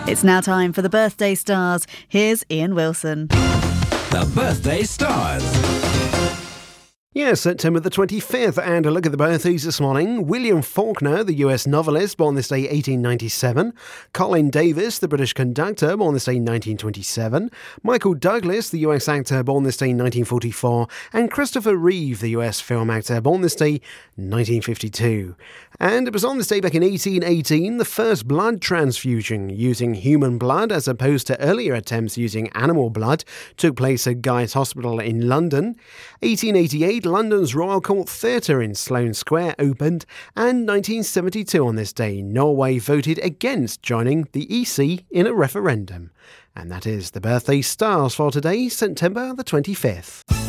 It's now time for the Birthday Stars. Here's Ian Wilson. The Birthday Stars. Yes, September the 25th, and a look at the birthdays this morning. William Faulkner, the US novelist, born this day 1897. Colin Davis, the British conductor, born this day 1927. Michael Douglas, the US actor, born this day 1944. And Christopher Reeve, the US film actor, born this day 1952. And it was on this day back in 1818, the first blood transfusion using human blood as opposed to earlier attempts using animal blood took place at Guy's Hospital in London. 1888, London's Royal Court Theatre in Sloane Square opened, and 1972 on this day, Norway voted against joining the EC in a referendum. And that is the Birthday Stars for today, September the 25th.